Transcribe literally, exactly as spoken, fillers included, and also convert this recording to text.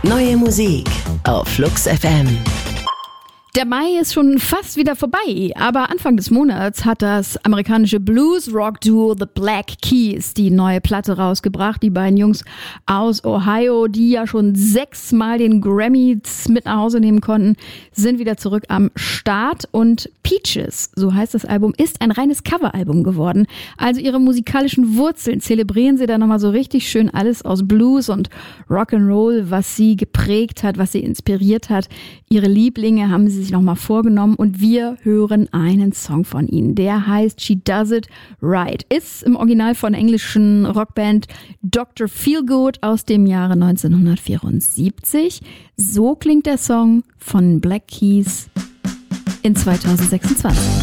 Neue Musik auf Flux F M. Der Mai ist schon fast wieder vorbei, aber Anfang des Monats hat das amerikanische Blues-Rock-Duo The Black Keys die neue Platte rausgebracht. Die beiden Jungs aus Ohio, die ja schon sechsmal den Grammys mit nach Hause nehmen konnten, sind wieder zurück am Start. Und Peaches, so heißt das Album, ist ein reines Coveralbum geworden. Also ihre musikalischen Wurzeln zelebrieren sie da nochmal so richtig schön alles aus Blues und Rock'n'Roll, was sie geprägt hat, was sie inspiriert hat. Ihre Lieblinge haben sie sich nochmal vorgenommen und wir hören einen Song von ihnen. Der heißt She Does It Right. Ist im Original von der englischen Rockband Doktor Feelgood aus dem Jahre neunzehnhundertvierundsiebzig. So klingt der Song von Black Keys in zweitausendsechsundzwanzig.